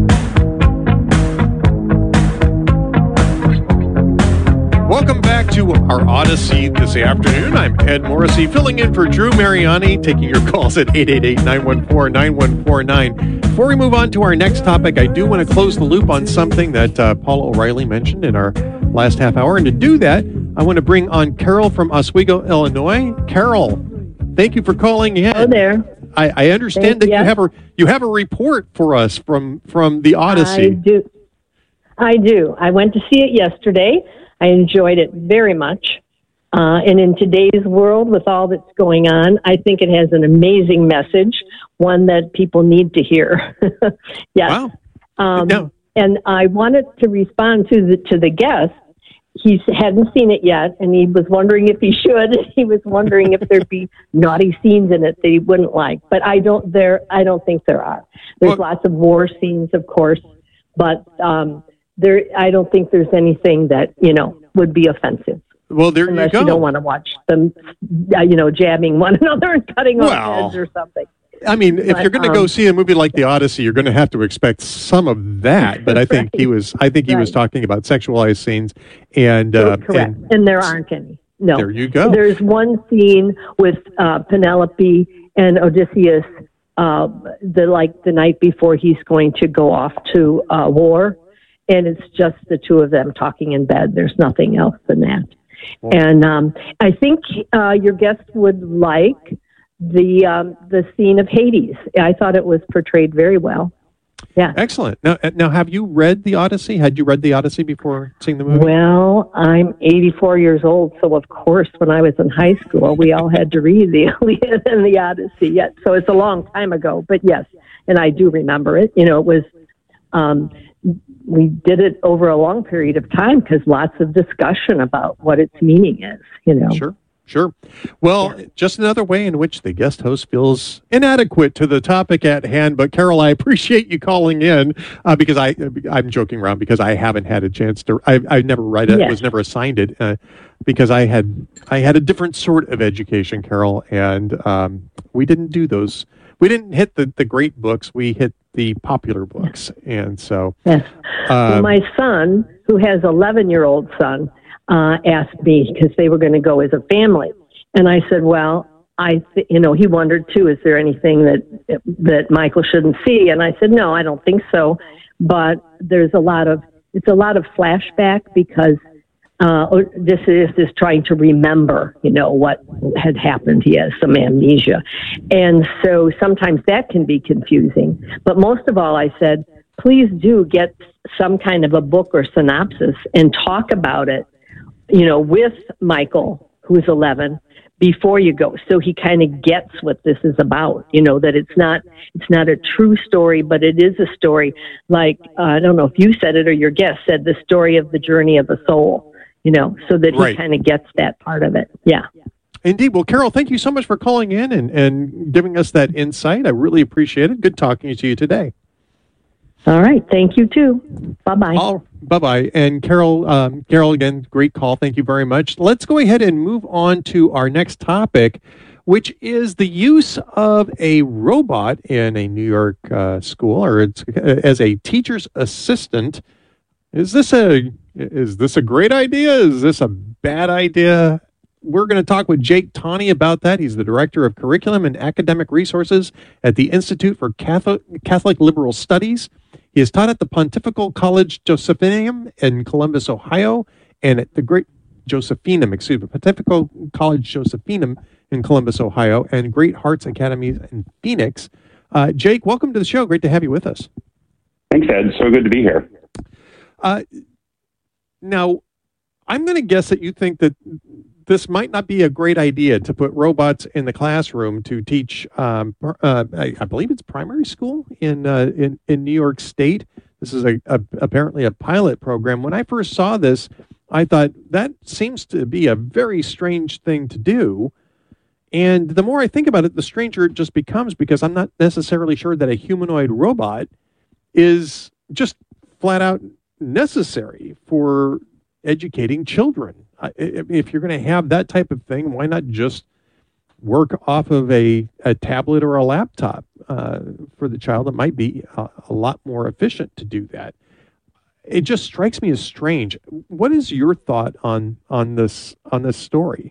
Welcome back to our Odyssey this afternoon. I'm Ed Morrissey, filling in for Drew Mariani, taking your calls at eight eight eight, nine one four, nine one four nine. Before we move on to our next topic, I do want to close the loop on something that uh, Paula O'Reilly mentioned in our last half hour. And to do that, I want to bring on Carol from Oswego, Illinois. Carol, thank you for calling in. Hello there. I, I understand Thank that you. you have a you have a report for us from, from the Odyssey. I do. I do. I went to see it yesterday. I enjoyed it very much. Uh, and in today's world, with all that's going on, I think it has an amazing message, one that people need to hear. Yes. Wow. Um, No. And I wanted to respond to the to the guest. He hadn't seen it yet, and he was wondering if he should. He was wondering if there'd be naughty scenes in it that he wouldn't like. But I don't. There, I don't think there are. There's Well- lots of war scenes, of course, but um, there. I don't think there's anything that you know would be offensive. Well, there unless you go. you don't want to watch them, uh, you know, jabbing one another and cutting off Well, heads or something. I mean, if But, you're going to go um, see a movie like The Odyssey, you're going to have to expect some of that. But I think he was, I think he was Right. talking about sexualized scenes, and uh, Correct. and And, there aren't any. No. There you go. There's one scene with uh, Penelope and Odysseus, uh, the like the night before he's going to go off to uh, war, and it's just the two of them talking in bed. There's nothing else than that. And um, I think uh, your guest would like the um, the scene of Hades. I thought it was portrayed very well. Yeah. excellent. Now, uh, now, have you read The Odyssey? Had you read The Odyssey before seeing the movie? Well, I'm eighty-four years old, so of course, when I was in high school, we all had to read the Iliad and the Odyssey. Yet, so it's a long time ago, but yes, and I do remember it. You know, it was um, we did it over a long period of time because lots of discussion about what its meaning is. You know, Sure, sure. Well, just another way in which the guest host feels inadequate to the topic at hand. But Carol, I appreciate you calling in uh, because I, I'm joking around because I haven't had a chance to. I, I never read it. Yes. Was never assigned it uh, because I had I had a different sort of education, Carol, and um, we didn't do those. We didn't hit the, the great books. We hit the popular books, and so. Yes. Well, Um, my son, who has an eleven-year-old son, uh, asked me because they were going to go as a family, and I said, "Well, I, th- you know, he wondered too. Is there anything that that Michael shouldn't see?" And I said, "No, I don't think so." But there's a lot of it's a lot of flashback because uh, Odysseus is trying to remember, you know, what had happened. He has some amnesia, and so sometimes that can be confusing. But most of all, I said, please do get some kind of a book or synopsis and talk about it, you know, with Michael, who's eleven, before you go. So he kind of gets what this is about, you know, that it's not, it's not a true story, but it is a story. Like, uh, I don't know if you said it or your guest said, the story of the journey of the soul, you know, so that he Right. kind of gets that part of it. Yeah. Indeed. Well, Carol, thank you so much for calling in and, and giving us that insight. I really appreciate it. Good talking to you today. All right. Thank you too. Bye-bye. Oh, bye-bye. And Carol, um, Carol, again, great call. Thank you very much. Let's go ahead and move on to our next topic, which is the use of a robot in a New York uh, school, or it's, uh, as a teacher's assistant. Is this a is this a great idea? Is this a bad idea? We're going to talk with Jake Tawney about that. He's the Director of Curriculum and Academic Resources at the Institute for Catholic, Catholic Liberal Studies. He has taught at the Pontifical College Josephinum in Columbus, Ohio, and at the Great Josephinum, excuse me, Pontifical College Josephinum in Columbus, Ohio, and Great Hearts Academy in Phoenix. Uh, Jake, welcome to the show. Great to have you with us. Thanks, Ed. So good to be here. Uh, now, I'm going to guess that you think that this might not be a great idea to put robots in the classroom to teach, um, uh, I, I believe it's primary school in, uh, in in New York State. This is a, a apparently a pilot program. When I first saw this, I thought that seems to be a very strange thing to do. And the more I think about it, the stranger it just becomes, because I'm not necessarily sure that a humanoid robot is just flat out necessary for educating children. If you're going to have that type of thing, why not just work off of a, a tablet or a laptop uh, for the child? It might be a, a lot more efficient to do that. It just strikes me as strange. What is your thought on on this on this story?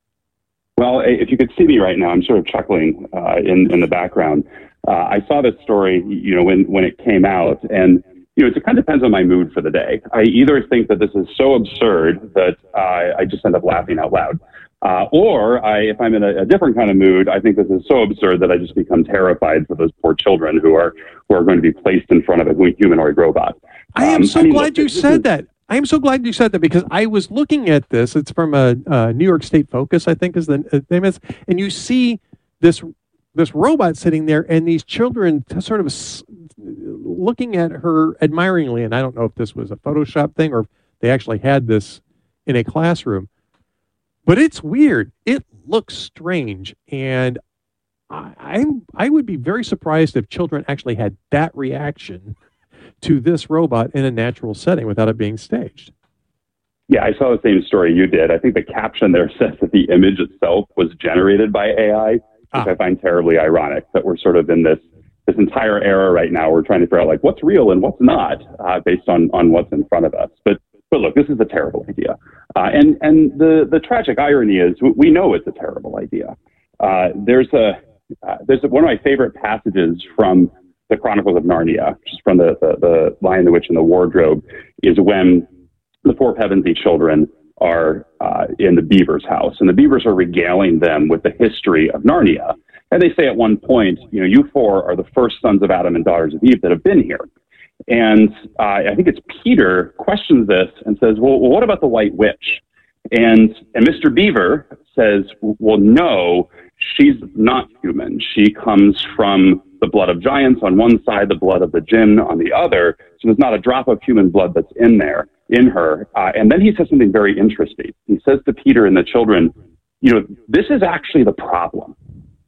Well, if you could see me right now, I'm sort of chuckling uh, in in the background. Uh, I saw this story, you know, when when it came out, and you know, it kind of depends on my mood for the day. I either think that this is so absurd that uh, I just end up laughing out loud. Uh, or I, if I'm in a, a different kind of mood, I think this is so absurd that I just become terrified for those poor children who are who are going to be placed in front of a humanoid robot. I am um, so I mean, glad look, you this said is, that. I am so glad you said that, because I was looking at this. It's from a, a New York State Focus, I think is the name is, and you see this this robot sitting there, and these children sort of looking at her admiringly. And I don't know if this was a Photoshop thing or if they actually had this in a classroom. But it's weird. It looks strange, and I I'm, I would be very surprised if children actually had that reaction to this robot in a natural setting without it being staged. Yeah, I saw the same story you did. I think the caption there says that the image itself was generated by A I, which ah. I find terribly ironic, that we're sort of in this this entire era right now. We're trying to figure out like what's real and what's not uh, based on on what's in front of us. But but look, this is a terrible idea. Uh, and and the the tragic irony is we know it's a terrible idea. Uh, there's a uh, there's a, one of my favorite passages from the Chronicles of Narnia, which is from the, the, the Lion, the Witch, and the Wardrobe, is when the four Pevensey children are uh, in the beaver's house, and the beavers are regaling them with the history of Narnia. And they say at one point, you know, you four are the first sons of Adam and daughters of Eve that have been here. And uh, I think it's Peter questions this and says, well, well, what about the White Witch? And, and Mister Beaver says, well, no, she's not human. She comes from the blood of giants on one side, the blood of the jinn on the other. So there's not a drop of human blood that's in there, in her. Uh, and then he says something very interesting. He says to Peter and the children, you know, this is actually the problem.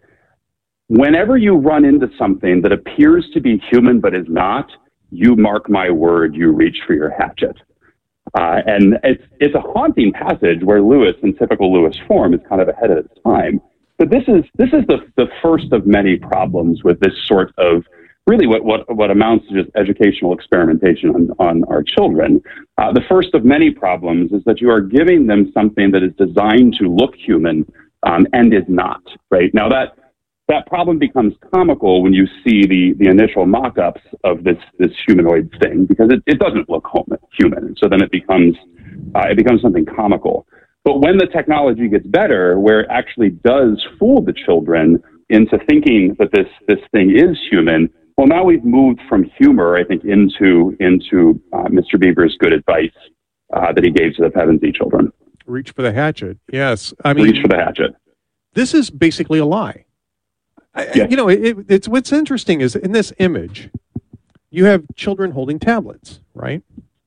Whenever you run into something that appears to be human but is not, you mark my word, you reach for your hatchet. Uh, and it's it's a haunting passage where Lewis, in typical Lewis form, is kind of ahead of its time. But this is this is the the first of many problems with this sort of really what what, what amounts to just educational experimentation on, on our children. Uh, the first of many problems is that you are giving them something that is designed to look human um, and is not. Right now that. That problem becomes comical when you see the, the initial mock-ups of this, this humanoid thing, because it, it doesn't look human. So then it becomes uh, it becomes something comical. But when the technology gets better, where it actually does fool the children into thinking that this this thing is human, well, now we've moved from humor, I think, into into uh, Mister Beaver's good advice uh, that he gave to the Pevensey children. Reach for the hatchet. Yes, I mean, reach for the hatchet. this is basically a lie. I, Yeah. You know, it, it's what's interesting is in this image, you have children holding tablets, right?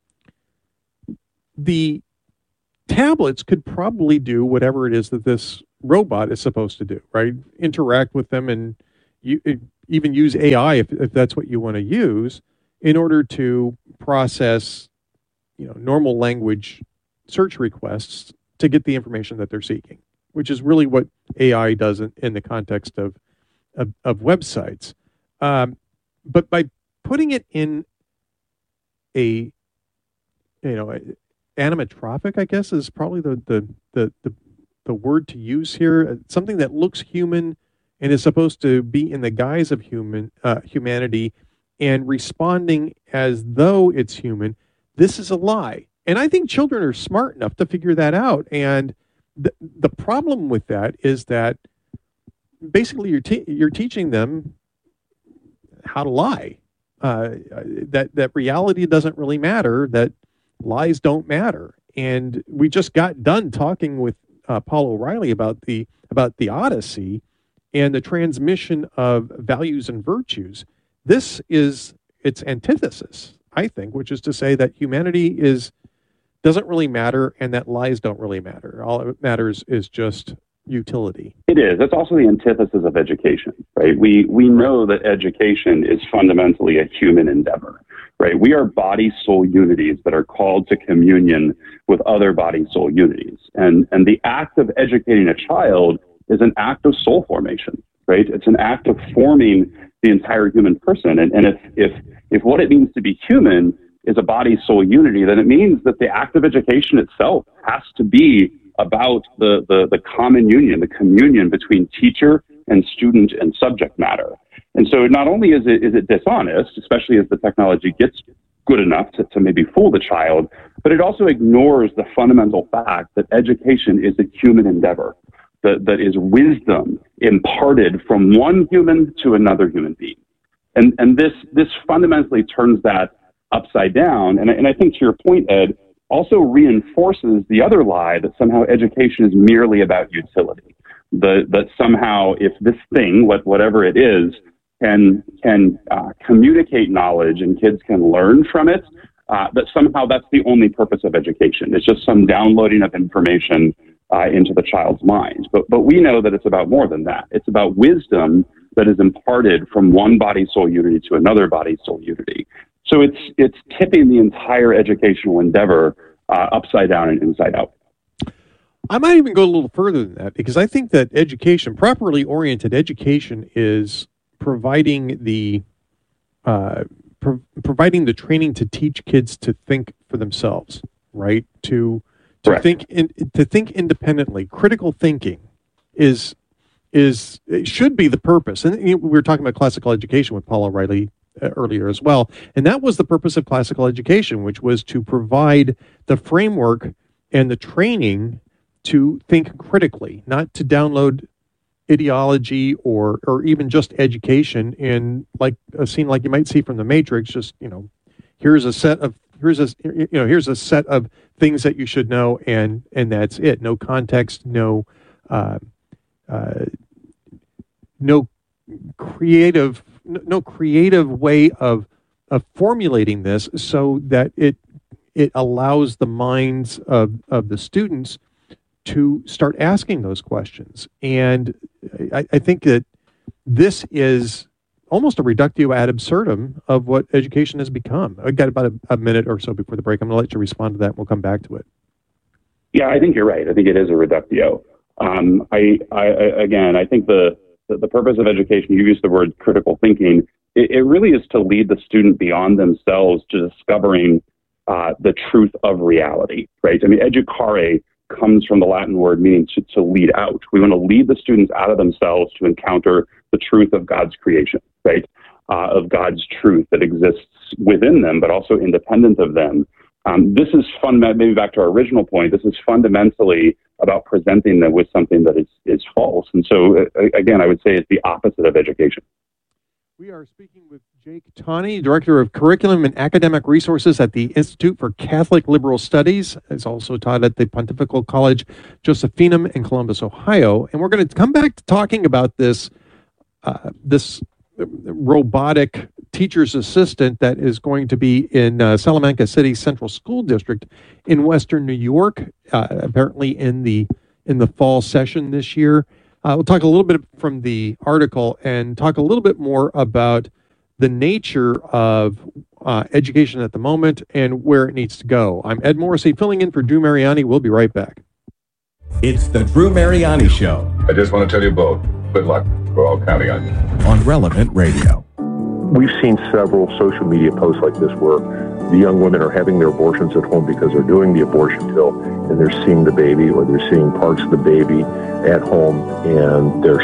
The tablets could probably do whatever it is that this robot is supposed to do, right? Interact with them and you even use A I if, if that's what you want to use in order to process, you know, normal language search requests to get the information that they're seeking, which is really what A I does in, in the context of of, of websites. Um, but by putting it in a, you know, a, animatropic, I guess, is probably the, the the the the word to use here. Something that looks human and is supposed to be in the guise of human uh, humanity and responding as though it's human. This is a lie, and I think children are smart enough to figure that out. And the the problem with that is that basically you're te- you're teaching them how to lie. Uh, that that reality doesn't really matter. That lies don't matter. And we just got done talking with uh, Paul O'Reilly about the about the Odyssey and the transmission of values and virtues. This is its antithesis, I think, which is to say that humanity is doesn't really matter and that lies don't really matter. All that matters is just utility. It is. That's also the antithesis of education, right? We we know that education is fundamentally a human endeavor, right? We are body-soul unities that are called to communion with other body-soul unities. And, and the act of educating a child is an act of soul formation, right? It's an act of forming the entire human person. And, and if, if, if what it means to be human is a body-soul unity, then it means that the act of education itself has to be about the, the, the common union, the communion between teacher and student and subject matter. And so not only is it, is it dishonest, especially as the technology gets good enough to, to maybe fool the child, but it also ignores the fundamental fact that education is a human endeavor, that, that is wisdom imparted from one human to another human being. And, and this, this fundamentally turns that upside down. And, and I think to your point, Ed, also reinforces the other lie that somehow education is merely about utility. The, that somehow if this thing, what, whatever it is, can, can uh, communicate knowledge and kids can learn from it, uh, that somehow that's the only purpose of education. It's just some downloading of information uh, into the child's mind. But, but we know that it's about more than that. It's about wisdom that is imparted from one body-soul unity to another body-soul unity. So it's it's tipping the entire educational endeavor uh, upside down and inside out. I might even go a little further than that, because I think that education, properly oriented education, is providing the uh, pro- providing the training to teach kids to think for themselves, right? To to Correct. think in, to think independently. Critical thinking is is it should be the purpose. And you know, we were talking about classical education with Paul O'Reilly Uh, earlier as well. And that was the purpose of classical education, which was to provide the framework and the training to think critically, not to download ideology or or even just education in like a scene like you might see from The Matrix. Just, you know, here's a set of here's a you know here's a set of things that you should know, and and that's it. No context, no uh, uh, no creative no creative way of of formulating this so that it it allows the minds of, of the students to start asking those questions. And I, I think that this is almost a reductio ad absurdum of what education has become. I've got about a, a minute or so before the break. I'm going to let you respond to that, and we'll come back to it. Yeah, I think you're right. I think it is a reductio. Um, I, I, again, I think the the purpose of education, you use the word critical thinking, it, it really is to lead the student beyond themselves to discovering uh, the truth of reality, right? I mean, educare comes from the Latin word meaning to, to lead out. We want to lead the students out of themselves to encounter the truth of God's creation, right? Uh, of God's truth that exists within them, but also independent of them. Um, this is fun, maybe back to our original point, this is fundamentally about presenting them with something that is, is false. And so, uh, again, I would say it's the opposite of education. We are speaking with Jake Tawney, Director of Curriculum and Academic Resources at the Institute for Catholic Liberal Studies. He's also taught at the Pontifical College Josephinum in Columbus, Ohio. And we're going to come back to talking about this, uh, this robotic teacher's assistant that is going to be in uh, Salamanca City Central School District in Western New York, uh, apparently in the in the fall session this year. Uh, we'll talk a little bit from the article and talk a little bit more about the nature of uh, education at the moment and where it needs to go. I'm Ed Morrissey, filling in for Drew Mariani. We'll be right back. It's the Drew Mariani Show. I just want to tell you both, good luck. We're all counting on you. On Relevant Radio. We've seen several social media posts like this where the young women are having their abortions at home because they're doing the abortion pill and they're seeing the baby, or they're seeing parts of the baby at home, and they're